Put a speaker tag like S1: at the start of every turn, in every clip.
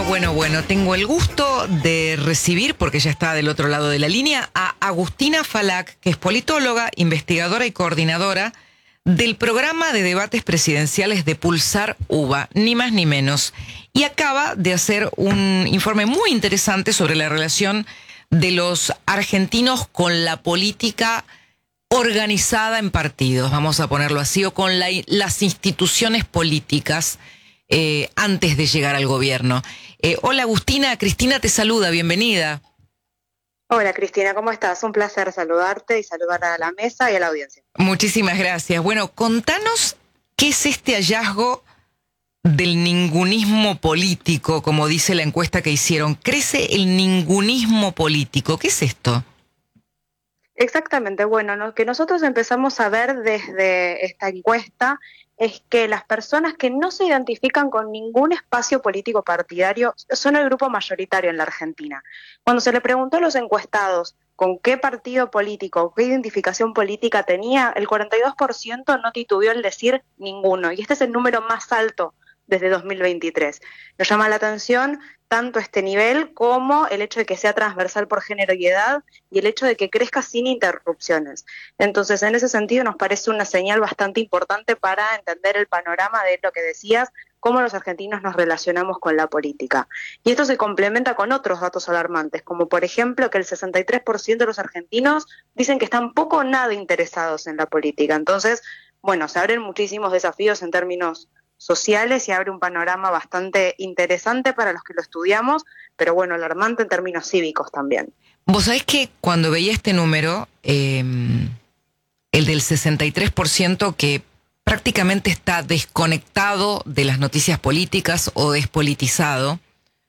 S1: Bueno, tengo el gusto de recibir, porque ya está del otro lado de la línea, a Agustina Falac, que es politóloga, investigadora y coordinadora del programa de debates presidenciales de Pulsar UBA, ni más ni menos. Y acaba de hacer un informe muy interesante sobre la relación de los argentinos con la política organizada en partidos, vamos a ponerlo así, o con las instituciones políticas antes de llegar al gobierno. Hola Agustina, Cristina te saluda, bienvenida.
S2: Hola Cristina, ¿cómo estás? Un placer saludarte y saludar a la mesa y a la audiencia.
S1: Muchísimas gracias. Bueno, contanos qué es este hallazgo del ningunismo político, como dice la encuesta que hicieron. ¿Crece el ningunismo político? ¿Qué es esto?
S2: Exactamente, bueno, lo que nosotros empezamos a ver desde esta encuesta es que las personas que no se identifican con ningún espacio político partidario son el grupo mayoritario en la Argentina. Cuando se le preguntó a los encuestados con qué partido político, qué identificación política tenía, el 42% no titubeó en decir ninguno, y este es el número más alto desde 2023. Nos llama la atención tanto este nivel como el hecho de que sea transversal por género y edad y el hecho de que crezca sin interrupciones. Entonces, en ese sentido nos parece una señal bastante importante para entender el panorama de lo que decías, cómo los argentinos nos relacionamos con la política. Y esto se complementa con otros datos alarmantes, como por ejemplo que el 63% de los argentinos dicen que están poco o nada interesados en la política. Entonces, bueno, se abren muchísimos desafíos en términos sociales y abre un panorama bastante interesante para los que lo estudiamos, pero bueno, alarmante en términos cívicos también.
S1: Vos sabés que cuando veía este número, el del 63% que prácticamente está desconectado de las noticias políticas o despolitizado,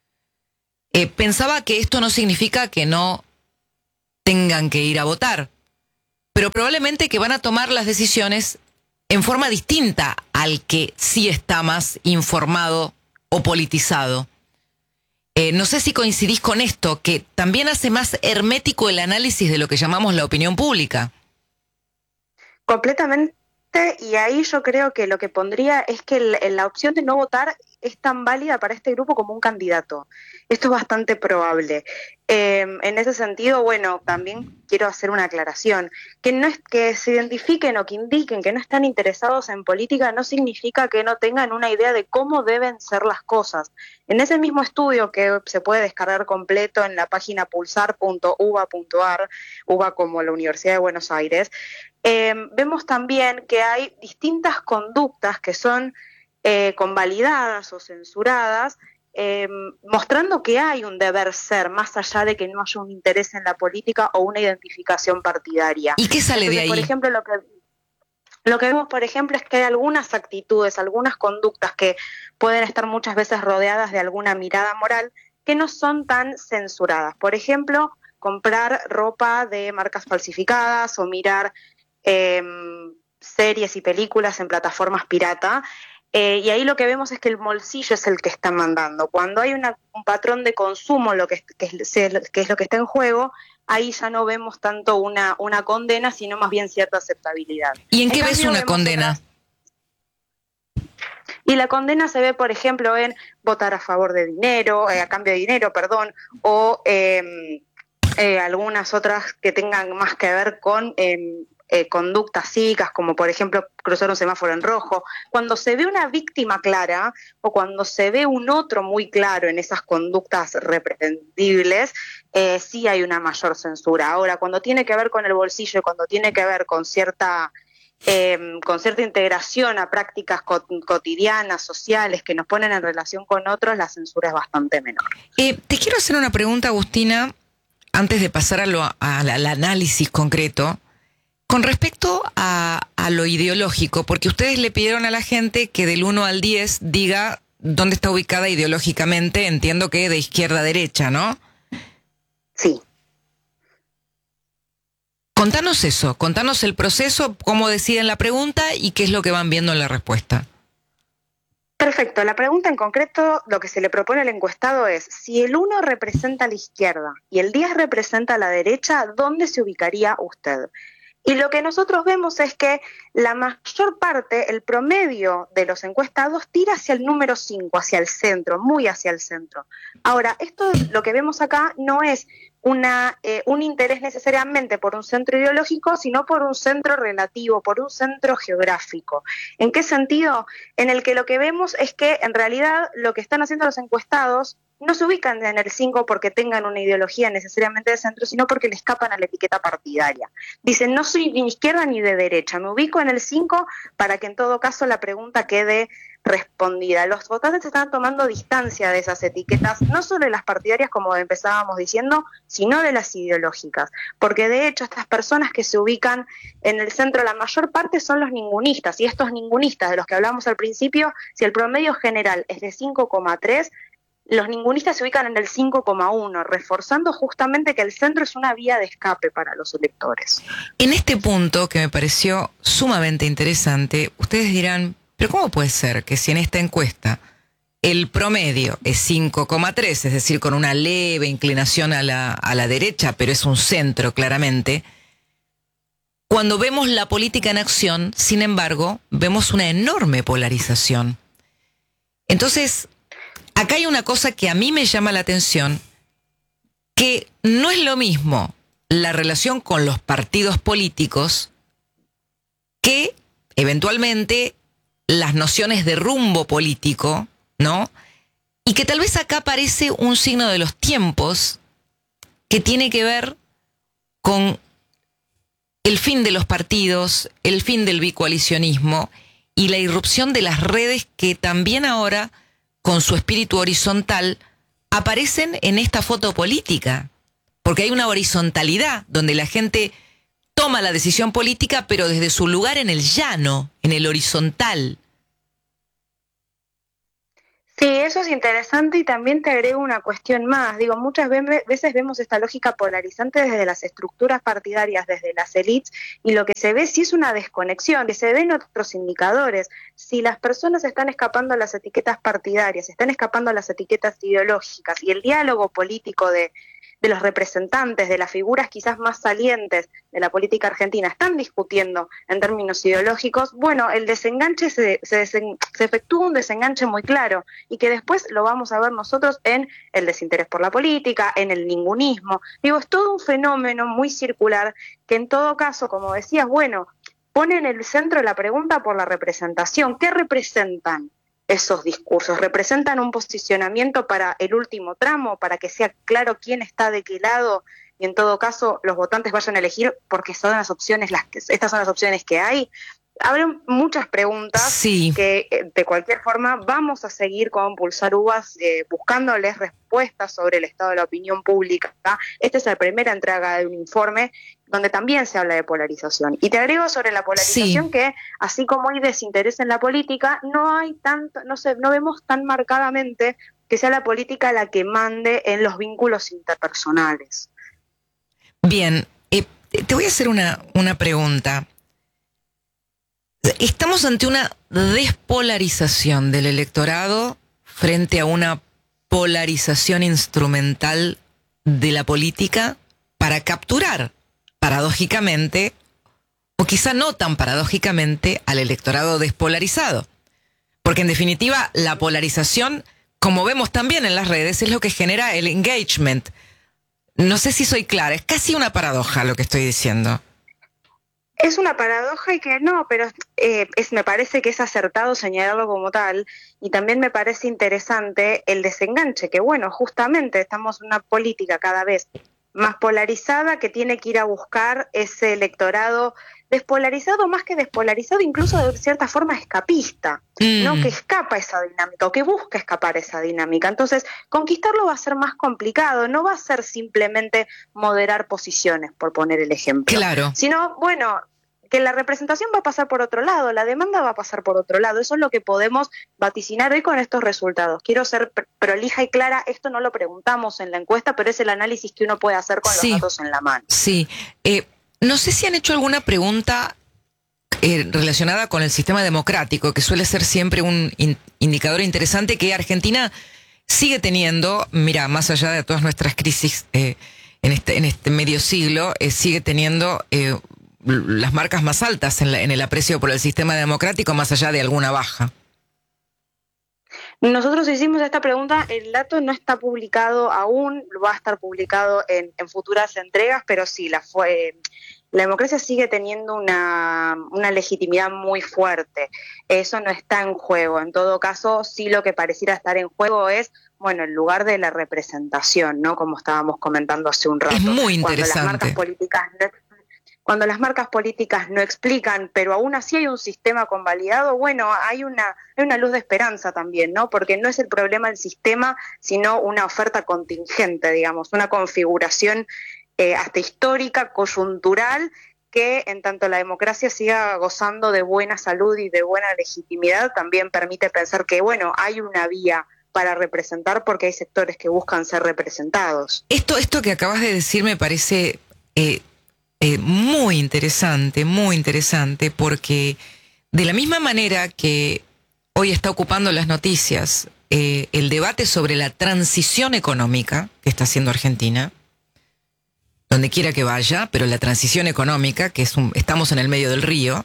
S1: pensaba que esto no significa que no tengan que ir a votar, pero probablemente que van a tomar las decisiones en forma distinta al que sí está más informado o politizado. No sé si coincidís con esto, que también hace más hermético el análisis de lo que llamamos la opinión pública.
S2: Completamente, y ahí yo creo que lo que pondría es que la opción de no votar es tan válida para este grupo como un candidato. Esto es bastante probable. En ese sentido, bueno, también quiero hacer una aclaración. Que no es que se identifiquen o que indiquen que no están interesados en política no significa que no tengan una idea de cómo deben ser las cosas. En ese mismo estudio que se puede descargar completo en la página pulsar.uba.ar, UBA como la Universidad de Buenos Aires, vemos también que hay distintas conductas que son convalidadas o censuradas, mostrando que hay un deber ser, más allá de que no haya un interés en la política o una identificación partidaria.
S1: ¿Y qué sale de ahí?
S2: Por ejemplo, lo que vemos, por ejemplo, es que hay algunas actitudes, algunas conductas que pueden estar muchas veces rodeadas de alguna mirada moral que no son tan censuradas. Por ejemplo, comprar ropa de marcas falsificadas o mirar series y películas en plataformas pirata. Y ahí lo que vemos es que el bolsillo es el que está mandando. Cuando hay un patrón de consumo, que es lo que está en juego, ahí ya no vemos tanto una condena, sino más bien cierta aceptabilidad.
S1: ¿Y en qué ves una condena?
S2: Y la condena se ve, por ejemplo, en votar a favor de dinero, a cambio de dinero, perdón, o algunas otras que tengan más que ver con conductas cívicas, como por ejemplo cruzar un semáforo en rojo. Cuando se ve una víctima clara o cuando se ve un otro muy claro en esas conductas reprehensibles, sí hay una mayor censura. Ahora, cuando tiene que ver con el bolsillo, cuando tiene que ver con cierta integración a prácticas cotidianas, sociales, que nos ponen en relación con otros, la censura es bastante menor.
S1: Te quiero hacer una pregunta, Agustina, antes de pasar al análisis concreto. Con respecto a lo ideológico, porque ustedes le pidieron a la gente que del 1 al 10 diga dónde está ubicada ideológicamente, entiendo que de izquierda a derecha, ¿no?
S2: Sí.
S1: Contanos eso, contanos el proceso, cómo deciden la pregunta y qué es lo que van viendo en la respuesta.
S2: Perfecto, la pregunta en concreto, lo que se le propone al encuestado es, si el 1 representa a la izquierda y el 10 representa a la derecha, ¿dónde se ubicaría usted? Y lo que nosotros vemos es que la mayor parte, el promedio de los encuestados tira hacia el número 5, hacia el centro, muy hacia el centro. Ahora, esto lo que vemos acá no es un interés necesariamente por un centro ideológico, sino por un centro relativo, por un centro geográfico. ¿En qué sentido? En el que lo que vemos es que en realidad lo que están haciendo los encuestados no se ubican en el 5 porque tengan una ideología necesariamente de centro, sino porque le escapan a la etiqueta partidaria. Dicen, no soy ni izquierda ni de derecha, me ubico en el 5 para que en todo caso la pregunta quede respondida. Los votantes están tomando distancia de esas etiquetas, no solo de las partidarias, como empezábamos diciendo, sino de las ideológicas. Porque de hecho estas personas que se ubican en el centro, la mayor parte son los ningunistas, y estos ningunistas de los que hablamos al principio, si el promedio general es de 5,3, los ningunistas se ubican en el 5,1, reforzando justamente que el centro es una vía de escape para los electores.
S1: En este punto, que me pareció sumamente interesante, ustedes dirán, pero ¿cómo puede ser que si en esta encuesta el promedio es 5,3, es decir, con una leve inclinación a la derecha, pero es un centro claramente, cuando vemos la política en acción, sin embargo, vemos una enorme polarización? Entonces, acá hay una cosa que a mí me llama la atención, que no es lo mismo la relación con los partidos políticos que eventualmente las nociones de rumbo político, ¿no? Y que tal vez acá aparece un signo de los tiempos que tiene que ver con el fin de los partidos, el fin del bicoalicionismo y la irrupción de las redes que también ahora, con su espíritu horizontal, aparecen en esta foto política. Porque hay una horizontalidad donde la gente toma la decisión política, pero desde su lugar en el llano, en el horizontal.
S2: Sí, eso es interesante y también te agrego una cuestión más. Digo, muchas veces vemos esta lógica polarizante desde las estructuras partidarias, desde las élites, y lo que se ve sí es una desconexión, que se ve en otros indicadores. Si las personas están escapando a las etiquetas partidarias, están escapando a las etiquetas ideológicas, y el diálogo político de los representantes, de las figuras quizás más salientes de la política argentina, están discutiendo en términos ideológicos, bueno, el desenganche se efectúa un desenganche muy claro, y que después lo vamos a ver nosotros en el desinterés por la política, en el ningunismo. Digo, es todo un fenómeno muy circular que en todo caso, como decías, bueno, pone en el centro la pregunta por la representación. ¿Qué representan esos discursos? ¿Representan un posicionamiento para el último tramo, para que sea claro quién está de qué lado y en todo caso los votantes vayan a elegir porque son las opciones, estas son las opciones que hay? Habrá muchas preguntas
S1: Sí.
S2: que de cualquier forma vamos a seguir con Pulsar Uvas buscándoles respuestas sobre el estado de la opinión pública. Esta es la primera entrega de un informe donde también se habla de polarización. Y te agrego sobre la polarización, sí, que así como hay desinterés en la política, no hay tanto, no vemos tan marcadamente que sea la política la que mande en los vínculos interpersonales.
S1: Bien, te voy a hacer una pregunta. ¿Estamos ante una despolarización del electorado frente a una polarización instrumental de la política para capturar, paradójicamente, o quizá no tan paradójicamente, al electorado despolarizado? Porque en definitiva la polarización, como vemos también en las redes, es lo que genera el engagement. No sé si soy clara, es casi una paradoja lo que estoy diciendo.
S2: Es una paradoja y que no, pero me parece que es acertado señalarlo como tal, y también me parece interesante el desenganche, que bueno, justamente estamos en una política cada vez más polarizada que tiene que ir a buscar ese electorado despolarizado, más que despolarizado, incluso de cierta forma escapista, ¿no? Que escapa esa dinámica o que busca escapar esa dinámica. Entonces, conquistarlo va a ser más complicado, no va a ser simplemente moderar posiciones, por poner el ejemplo.
S1: Claro.
S2: Sino, bueno, que la representación va a pasar por otro lado, la demanda va a pasar por otro lado. Eso es lo que podemos vaticinar hoy con estos resultados. Quiero ser prolija y clara, esto no lo preguntamos en la encuesta, pero es el análisis que uno puede hacer con los datos en la mano.
S1: Sí. No sé si han hecho alguna pregunta relacionada con el sistema democrático, que suele ser siempre un indicador interesante que Argentina sigue teniendo, mira, más allá de todas nuestras crisis en este medio siglo, sigue teniendo las marcas más altas en el aprecio por el sistema democrático, más allá de alguna baja.
S2: Nosotros hicimos esta pregunta, el dato no está publicado aún, va a estar publicado en futuras entregas, pero sí, la democracia sigue teniendo una legitimidad muy fuerte. Eso no está en juego. En todo caso, sí lo que pareciera estar en juego es, bueno, el lugar de la representación, ¿no? Como estábamos comentando hace un rato.
S1: Es muy interesante.
S2: Cuando las marcas políticas no explican, pero aún así hay un sistema convalidado, bueno, hay una luz de esperanza también, ¿no? Porque no es el problema el sistema, sino una oferta contingente, digamos, una configuración hasta histórica, coyuntural, que en tanto la democracia siga gozando de buena salud y de buena legitimidad, también permite pensar que, bueno, hay una vía para representar porque hay sectores que buscan ser representados.
S1: Esto que acabas de decir me parece muy interesante, porque de la misma manera que hoy está ocupando las noticias el debate sobre la transición económica que está haciendo Argentina, donde quiera que vaya, pero la transición económica, que estamos en el medio del río,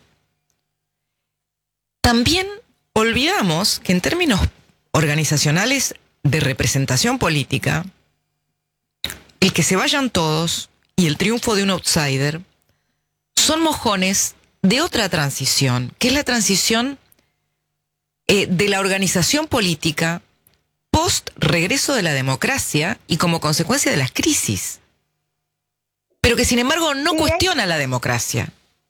S1: también olvidamos que en términos organizacionales de representación política, el que se vayan todos y el triunfo de un outsider son mojones de otra transición, que es la transición de la organización política post regreso de la democracia y como consecuencia de las crisis, pero que sin embargo no cuestiona la democracia.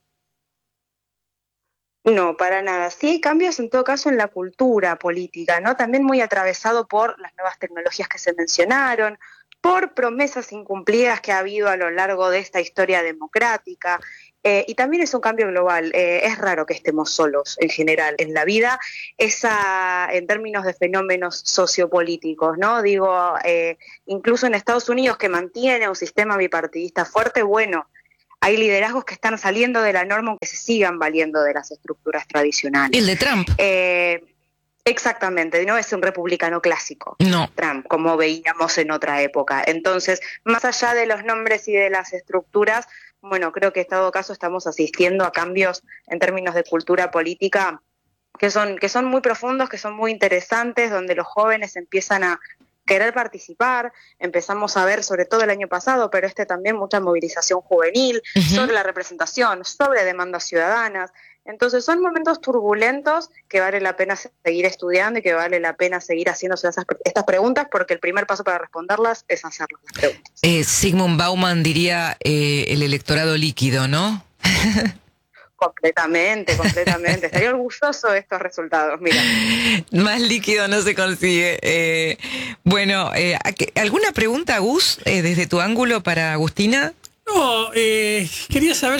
S2: No, para nada. Sí hay cambios en todo caso en la cultura política, ¿no? También muy atravesado por las nuevas tecnologías que se mencionaron, por promesas incumplidas que ha habido a lo largo de esta historia democrática, y también es un cambio global. Es raro que estemos solos en general en la vida, en términos de fenómenos sociopolíticos, ¿no? Digo, incluso en Estados Unidos, que mantiene un sistema bipartidista fuerte, bueno, hay liderazgos que están saliendo de la norma aunque se sigan valiendo de las estructuras tradicionales.
S1: El de Trump.
S2: Exactamente, no es un republicano clásico,
S1: no.
S2: Trump, como veíamos en otra época. Entonces, más allá de los nombres y de las estructuras, bueno, creo que en todo caso estamos asistiendo a cambios en términos de cultura política que son muy profundos, que son muy interesantes, donde los jóvenes empiezan a querer participar. Empezamos a ver, sobre todo el año pasado, pero también mucha movilización juvenil, sobre la representación, sobre demandas ciudadanas. Entonces son momentos turbulentos que vale la pena seguir estudiando y que vale la pena seguir haciéndose estas preguntas, porque el primer paso para responderlas es hacerlas las preguntas.
S1: Sigmund Bauman diría el electorado líquido, ¿no?
S2: Completamente. Estaría orgulloso de estos resultados, mira.
S1: Más líquido no se consigue. Bueno, ¿alguna pregunta, Gus, desde tu ángulo para Agustina?
S3: No, quería saber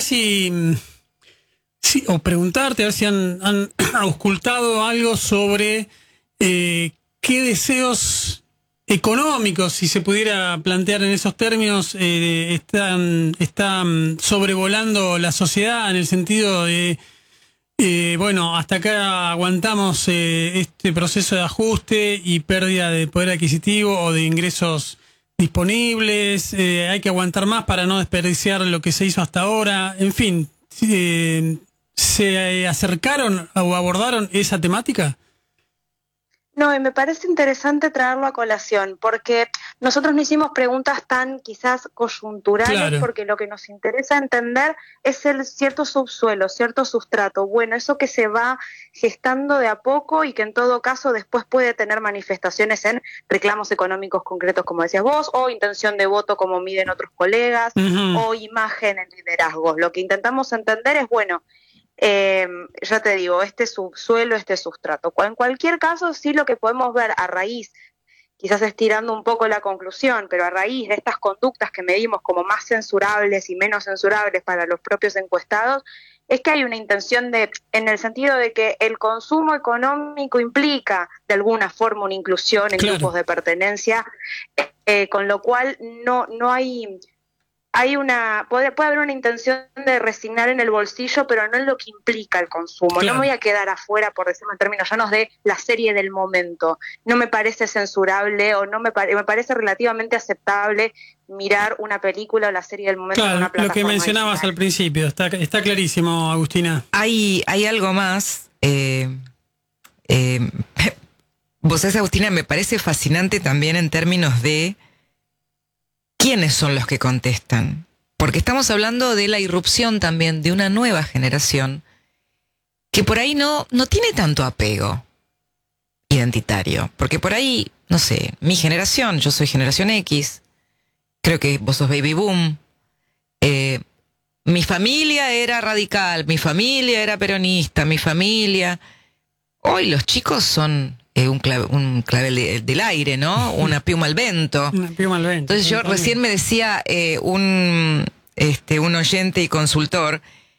S3: o preguntarte, a ver si han auscultado algo sobre qué deseos económicos, si se pudiera plantear en esos términos, están sobrevolando la sociedad, en el sentido de, bueno, hasta acá aguantamos este proceso de ajuste y pérdida de poder adquisitivo o de ingresos disponibles, hay que aguantar más para no desperdiciar lo que se hizo hasta ahora, en fin, ¿se acercaron o abordaron esa temática?
S2: No, y me parece interesante traerlo a colación, porque nosotros no hicimos preguntas tan quizás coyunturales, claro, porque lo que nos interesa entender es el cierto subsuelo, cierto sustrato, bueno, eso que se va gestando de a poco y que en todo caso después puede tener manifestaciones en reclamos económicos concretos, como decías vos, o intención de voto, como miden otros colegas, o imagen en liderazgos. Lo que intentamos entender es, bueno, ya te digo, este subsuelo, este sustrato. En cualquier caso, sí, lo que podemos ver a raíz, quizás estirando un poco la conclusión, pero a raíz de estas conductas que medimos como más censurables y menos censurables para los propios encuestados, es que hay una intención en el sentido de que el consumo económico implica de alguna forma una inclusión en, claro, grupos de pertenencia, con lo cual no hay puede haber una intención de resignar en el bolsillo, pero no en lo que implica el consumo.
S3: Claro.
S2: No me voy a quedar afuera, por decirlo en términos llanos, de la serie del momento. No me parece censurable o me parece relativamente aceptable mirar una película o la serie del momento en
S3: Claro,
S2: una
S3: lo
S2: plataforma
S3: que mencionabas
S2: digital.
S3: al principio, está clarísimo, Agustina.
S1: Hay algo más. Vos sabés, Agustina, me parece fascinante también en términos de quiénes son los que contestan. Porque estamos hablando de la irrupción también de una nueva generación que por ahí no tiene tanto apego identitario. Porque por ahí, no sé, mi generación, yo soy generación X, creo que vos sos baby boom, mi familia era radical, mi familia era peronista, mi familia... Hoy los chicos son un clavel del aire, ¿no? Una piuma al viento.
S3: Una piuma al viento.
S1: Entonces yo recién me decía un oyente y consultor,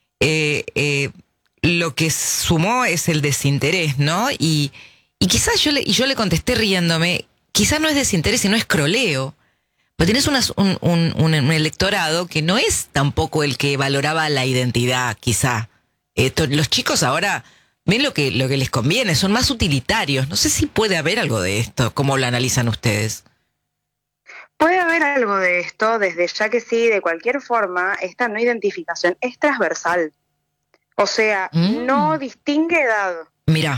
S1: lo que sumó es el desinterés, ¿no? Y quizás yo le contesté riéndome, quizás no es desinterés, sino es croleo. Pero tenés un electorado que no es tampoco el que valoraba la identidad, quizá. Los chicos ahora ven lo que les conviene, son más utilitarios. No sé si puede haber algo de esto. ¿Cómo lo analizan ustedes?
S2: Puede haber algo de esto, desde ya que sí, de cualquier forma, esta no identificación es transversal. O sea, no distingue edad.
S1: Mirá.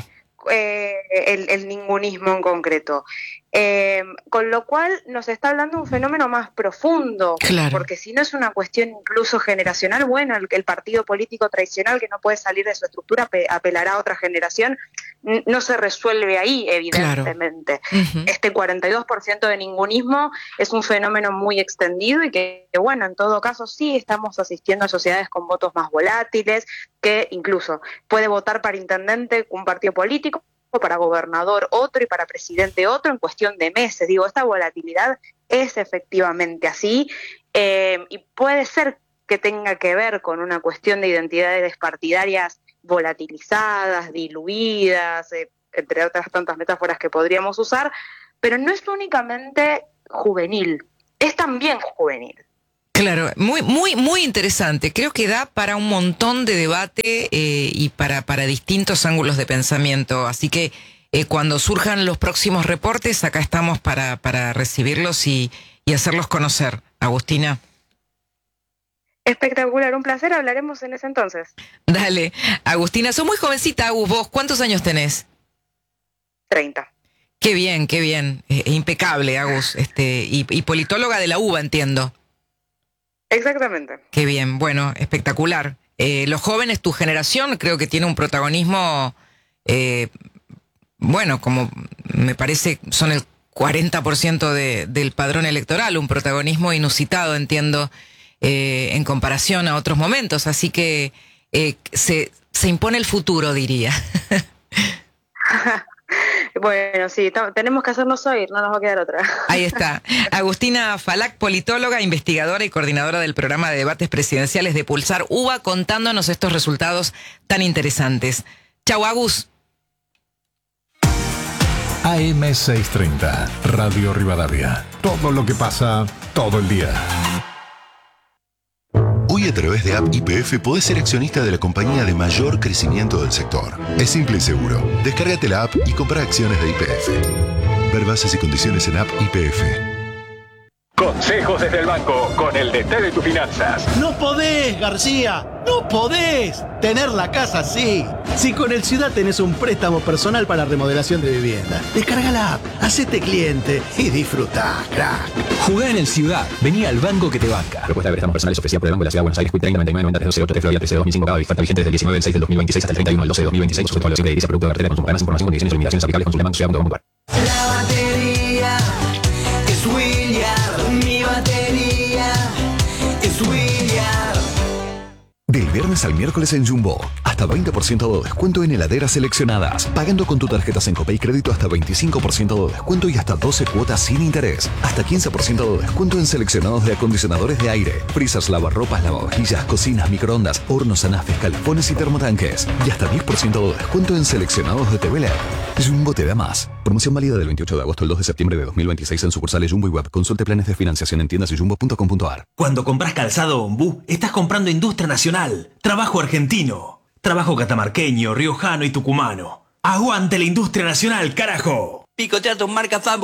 S2: El ningunismo en concreto. Con lo cual nos está hablando de un fenómeno más profundo,
S1: Claro.
S2: Porque si no es una cuestión incluso generacional, bueno, el partido político tradicional que no puede salir de su estructura apelará a otra generación, no se resuelve ahí, evidentemente.
S1: Claro. Uh-huh.
S2: Este 42% de ningunismo es un fenómeno muy extendido y que, bueno, en todo caso sí estamos asistiendo a sociedades con votos más volátiles, que incluso puede votar para intendente un partido político, para gobernador otro y para presidente otro en cuestión de meses. Digo, esta volatilidad es efectivamente así, y puede ser que tenga que ver con una cuestión de identidades partidarias volatilizadas, diluidas, entre otras tantas metáforas que podríamos usar, pero no es únicamente juvenil, es también juvenil.
S1: Claro, muy interesante. Creo que da para un montón de debate y para distintos ángulos de pensamiento. Así que cuando surjan los próximos reportes, acá estamos para recibirlos y hacerlos conocer. Agustina.
S2: Espectacular, un placer. Hablaremos en ese entonces.
S1: Dale. Agustina, sos muy jovencita, Agus. ¿Vos cuántos años tenés?
S2: 30.
S1: Qué bien, qué bien. Impecable, Agus. Y politóloga de la UBA, entiendo.
S2: Exactamente.
S1: Qué bien, bueno, espectacular. Los jóvenes, tu generación, creo que tiene un protagonismo, bueno, como me parece, son el 40% del padrón electoral, un protagonismo inusitado, entiendo, en comparación a otros momentos. Así que se impone el futuro, diría.
S2: Bueno, sí, tenemos que hacernos oír, no nos va a quedar otra.
S1: Ahí está. Agustina Falac, politóloga, investigadora y coordinadora del programa de debates presidenciales de Pulsar UBA, contándonos estos resultados tan interesantes. Chau, Agus.
S4: AM630, Radio Rivadavia. Todo lo que pasa, todo el día.
S5: Hoy a través de App YPF podés ser accionista de la compañía de mayor crecimiento del sector. Es simple y seguro. Descárgate la app y compra acciones de YPF. Ver bases y condiciones en App YPF.
S6: Consejos desde el banco con el DT de tus finanzas.
S7: No podés, García, no podés tener la casa así. Si con el Ciudad tenés un préstamo personal para remodelación de vivienda, descarga la app, hacete cliente y disfrutá, crack.
S8: Jugá en el Ciudad. Vení al banco que te banca. Propuesta de préstamos personales ofrecida por el Banco de la Ciudad de Buenos Aires. Quit 30 99 90 328 3 13 2005. Paga oferta vigente desde el 19 del 6 del 2026 hasta el 31 del 12 de 2026. Sujeto a evaluación de edilicia, producto de cartera, consumo. Para más información, condiciones y limitaciones aplicables, consulta banco-ciudad.com.ar.
S9: La batería es William. Mi batería es William.
S5: Del viernes al miércoles en Jumbo. Hasta
S10: hasta 20% de descuento en heladeras seleccionadas. Pagando con tu tarjeta Sencope y crédito hasta 25% de descuento y hasta 12 cuotas sin interés. Hasta 15% de descuento en seleccionados de acondicionadores de aire, freezers, lavarropas, lavavajillas, cocinas, microondas, hornos, anafes, calafones y termotanques. Y hasta 10% de descuento en seleccionados de TV LED. Jumbo te da más. Promoción válida del 28 de agosto al 2 de septiembre de 2026 en sucursales Jumbo y Web. Consulte planes de financiación en tiendas y jumbo.com.ar.
S11: Cuando compras calzado Ombú, estás comprando industria nacional, trabajo argentino, trabajo catamarqueño, riojano y tucumano. ¡Aguante la industria nacional, carajo!
S9: Picotear tus marcas favoritas.